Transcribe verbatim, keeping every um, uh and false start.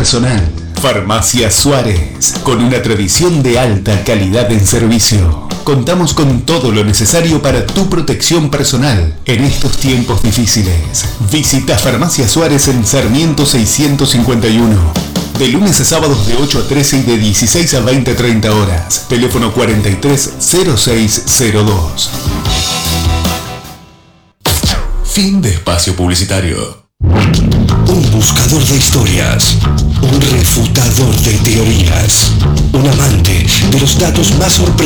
personal. Farmacia Suárez, con una tradición de alta calidad en servicio. Contamos con todo lo necesario para tu protección personal en estos tiempos difíciles. Visita Farmacia Suárez en Sarmiento seiscientos cincuenta y uno. De lunes a sábados de ocho a trece y de dieciséis a veinte treinta horas. Teléfono cuarenta y tres cero seis cero dos. Fin de espacio publicitario. Un buscador de historias, un refutador de teorías, un amante de los datos más sorprendentes